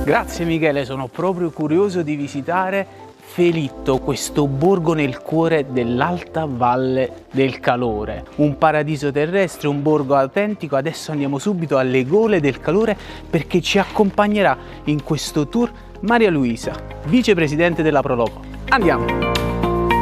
Grazie Michele, sono proprio curioso di visitare Felitto, questo borgo nel cuore dell'Alta Valle del Calore. Un paradiso terrestre, un borgo autentico. Adesso andiamo subito alle Gole del Calore perché ci accompagnerà in questo tour Maria Luisa, vicepresidente della Proloco. Andiamo!